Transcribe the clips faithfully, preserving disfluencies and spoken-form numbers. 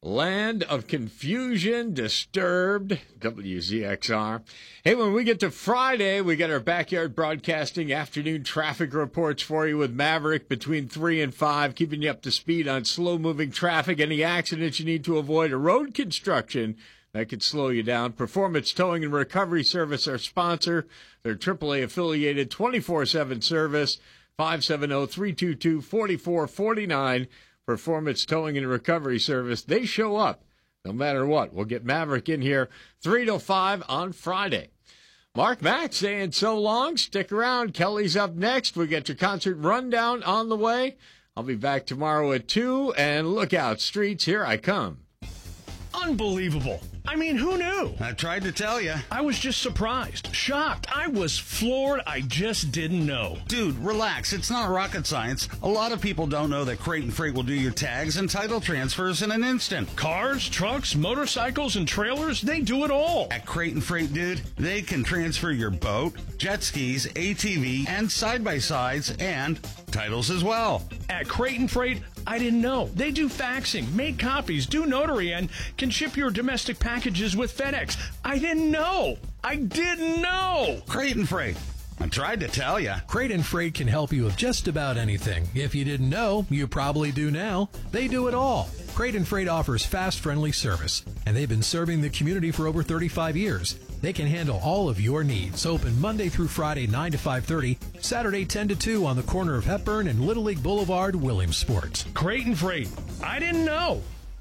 Land of confusion, disturbed, W Z X R. Hey, when we get to Friday, we got our Backyard Broadcasting afternoon traffic reports for you with Maverick between three and five, keeping you up to speed on slow-moving traffic, any accidents you need to avoid, or road construction that could slow you down. Performance Towing and Recovery Service, our sponsor. Their triple A affiliated twenty-four seven service, five seven zero, three two two, four four four nine. Performance Towing and Recovery Service. They show up no matter what. We'll get Maverick in here three to five on Friday. Mark Mack saying so long. Stick around. Kelly's up next. We get your concert rundown on the way. I'll be back tomorrow at two. And look out, Streets, here I come. Unbelievable. I mean, who knew? I tried to tell you. I was just surprised, shocked. I was floored. I just didn't know. Dude, relax. It's not rocket science. A lot of people don't know that Crate and Freight will do your tags and title transfers in an instant. Cars, trucks, motorcycles, and trailers, they do it all. At Crate and Freight, dude, they can transfer your boat, jet skis, A T V, and side-by-sides, and titles as well. At Crate and Freight, I didn't know. They do faxing, make copies, do notary, and can ship your domestic packages with FedEx. I didn't know. I didn't know. Crate and Freight. I tried to tell you. Crate and Freight can help you with just about anything. If you didn't know, you probably do now. They do it all. Crate and Freight offers fast, friendly service, and they've been serving the community for over thirty-five years. They can handle all of your needs. Open Monday through Friday, nine to five thirty, Saturday, ten to two on the corner of Hepburn and Little League Boulevard, Williamsport. Crate and Freight. I didn't know.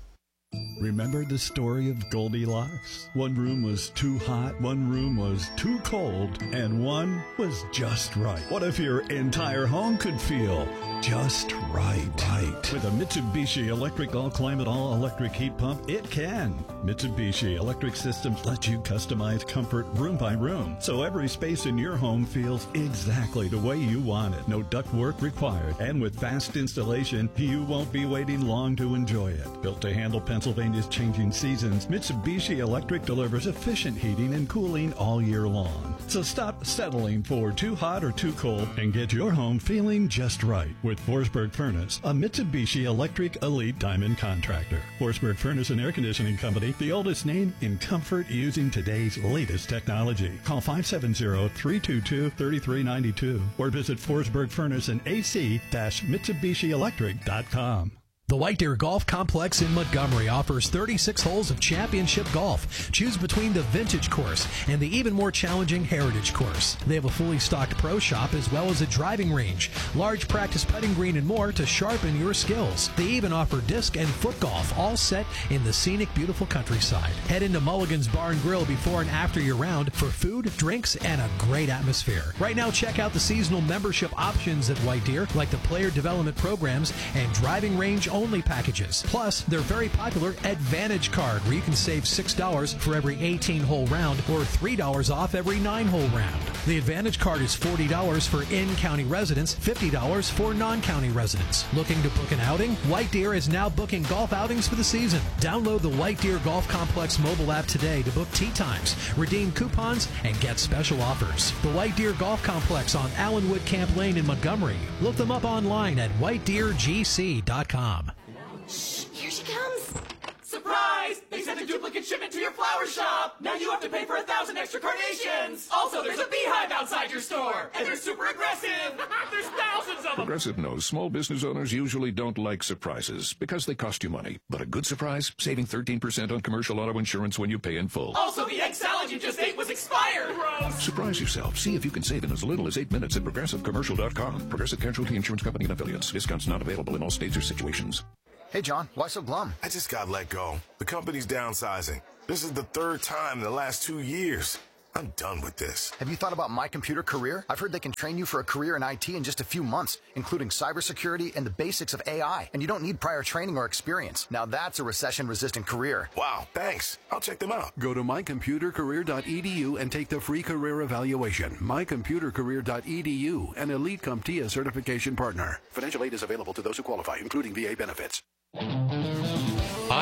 Remember the story of Goldilocks? One room was too hot, one room was too cold, and one was just right. What if your entire home could feel just right? Right. With a Mitsubishi electric all-climate, all-electric heat pump, it can. Mitsubishi Electric Systems lets you customize comfort room by room, so every space in your home feels exactly the way you want it. No ductwork required, and with fast installation, you won't be waiting long to enjoy it. Built to handle Pennsylvania's changing seasons, Mitsubishi Electric delivers efficient heating and cooling all year long. So stop settling for too hot or too cold and get your home feeling just right with Forsberg Furnace, a Mitsubishi Electric Elite Diamond contractor. Forsberg Furnace and Air Conditioning Company, the oldest name in comfort using today's latest technology. Call five seven zero, three two two, three three nine two or visit Forsberg Furnace and A C Mitsubishi Electric dot com. The White Deer Golf Complex in Montgomery offers thirty-six holes of championship golf. Choose between the Vintage course and the even more challenging Heritage course. They have a fully stocked pro shop as well as a driving range, large practice putting green, and more to sharpen your skills. They even offer disc and foot golf, all set in the scenic, beautiful countryside. Head into Mulligan's Bar and Grill before and after your round for food, drinks, and a great atmosphere. Right now, check out the seasonal membership options at White Deer, like the player development programs and driving range only packages. Plus, their very popular Advantage card, where you can save six dollars for every eighteen-hole round or three dollars off every nine-hole round. The Advantage card is forty dollars for in-county residents, fifty dollars for non-county residents. Looking to book an outing? White Deer is now booking golf outings for the season. Download the White Deer Golf Complex mobile app today to book tee times, redeem coupons, and get special offers. The White Deer Golf Complex on Allenwood Camp Lane in Montgomery. Look them up online at white deer g c dot com. Shh, here she comes. Surprise! They sent a duplicate shipment to your flower shop. Now you have to pay for a thousand extra carnations. Also, there's a beehive outside your store, and they're super aggressive. There's thousands of them. Progressive knows small business owners usually don't like surprises because they cost you money. But a good surprise, saving thirteen percent on commercial auto insurance when you pay in full. Also, the egg salad you just ate was expired. Gross. Surprise yourself. See if you can save in as little as eight minutes at progressive commercial dot com. Progressive Casualty Insurance Company and affiliates. Discounts not available in all states or situations. Hey, John, why so glum? I just got let go. The company's downsizing. This is the third time in the last two years. I'm done with this. Have you thought about My Computer Career? I've heard they can train you for a career in I T in just a few months, including cybersecurity and the basics of A I. And you don't need prior training or experience. Now that's a recession-resistant career. Wow, thanks. I'll check them out. Go to my computer career dot e d u and take the free career evaluation. my computer career dot e d u, an Elite CompTIA certification partner. Financial aid is available to those who qualify, including V A benefits. Hi,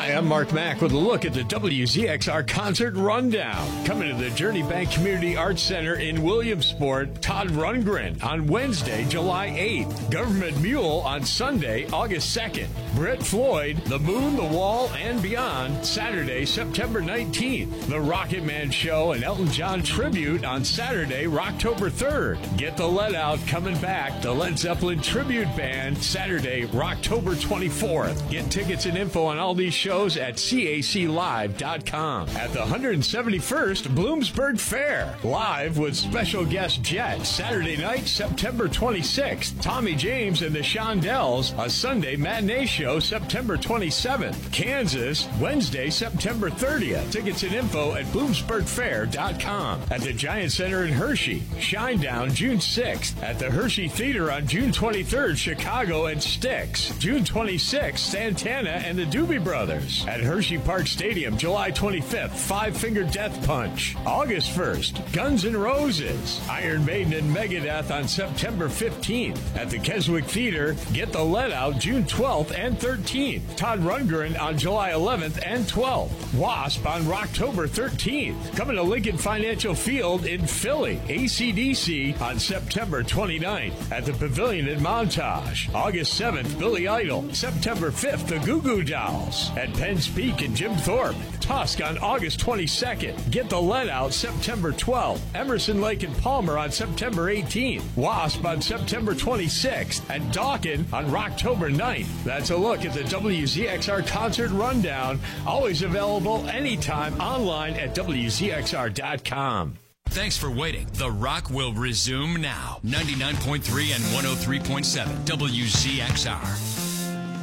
Hi, I'm Mark Mack with a look at the W Z X R Concert Rundown. Coming to the Journey Bank Community Arts Center in Williamsport, Todd Rundgren on Wednesday, July eighth. Government Mule on Sunday, August second. Brett Floyd, The Moon, The Wall, and Beyond, Saturday, September nineteenth. The Rocket Man Show and Elton John Tribute on Saturday, October third. Get the Let Out coming back. The Led Zeppelin Tribute Band, Saturday, October twenty-fourth. Get tickets and info on all these shows at C A C live dot com. At the one hundred seventy-first Bloomsburg Fair, live with special guest Jet, Saturday night, September twenty-sixth. Tommy James and the Shondells, a Sunday matinee show, September twenty-seventh. Kansas, Wednesday, September thirtieth. Tickets and info at bloomsburg fair dot com. At the Giant Center in Hershey, Shinedown, June sixth. At the Hershey Theater on June twenty-third, Chicago and Styx. June twenty-sixth, Santana and the Doobie Brothers. At Hershey Park Stadium, July twenty-fifth, Five Finger Death Punch. August first, Guns N' Roses. Iron Maiden and Megadeth on September fifteenth. At the Keswick Theater, Get the Let Out June twelfth and thirteenth. Todd Rundgren on July eleventh and twelfth. Wasp on October thirteenth. Coming to Lincoln Financial Field in Philly. A C D C on September twenty-ninth. At the Pavilion in Montage. August seventh, Billy Idol. September fifth, the Goo Goo Dolls. At Penn's Peak and Jim Thorpe. Tusk on August twenty-second. Get the Let Out September twelfth. Emerson, Lake and Palmer on September eighteenth. Wasp on September twenty-sixth. And Dawkin on October ninth. That's a look at the W Z X R Concert Rundown. Always available anytime online at W Z X R dot com. Thanks for waiting. The Rock will resume now. ninety-nine point three and one oh three point seven W Z X R.